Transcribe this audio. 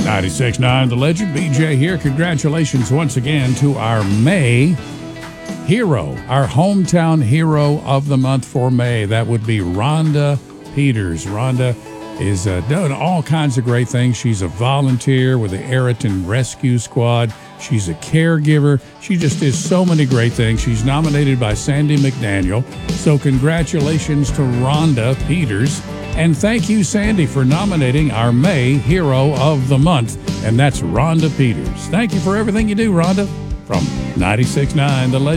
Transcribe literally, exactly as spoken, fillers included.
ninety-six point nine The Legend, B J here. Congratulations once again to our May hero, our hometown hero of the month for May. That would be Rhonda Peters. Rhonda is uh, doing all kinds of great things. She's a volunteer with the Ayrton Rescue Squad. She's a caregiver. She just does so many great things. She's nominated by Sandy McDaniel. So congratulations to Rhonda Peters. And thank you, Sandy, for nominating our May Hero of the Month. And that's Rhonda Peters. Thank you for everything you do, Rhonda. From ninety-six point nine The Legend.